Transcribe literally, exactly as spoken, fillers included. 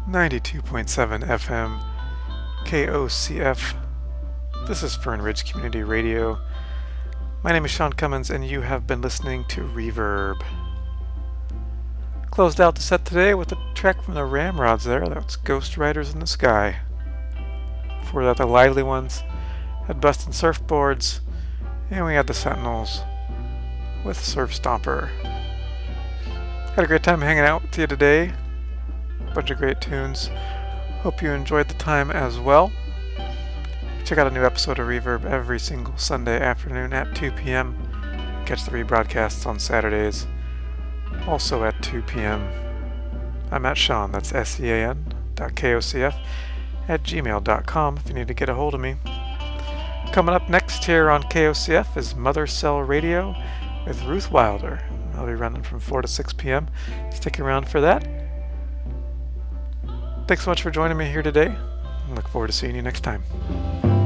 ninety-two point seven F M, K O C F. This is Fern Ridge Community Radio. My name is Sean Cummins, and you have been listening to Reverb. Closed out the set today with a track from the Ramrods there. That's Ghost Riders in the Sky. Before that, the Lively Ones had Bustin' Surfboards, and we had the Sentinels with Surf Stomper. Had a great time hanging out with you today. Bunch of great tunes. Hope you enjoyed the time as well. Check out a new episode of Reverb every single Sunday afternoon at two p.m. Catch the rebroadcasts on Saturdays, also at two p.m. I'm at Sean, that's S E A N dot K O C F at gmail dot com if you need to get a hold of me. Coming up next here on K O C F is Mother Cell Radio with Ruth Wilder. I'll be running from four to six p.m. Stick around for that. Thanks so much for joining me here today. I look forward to seeing you next time.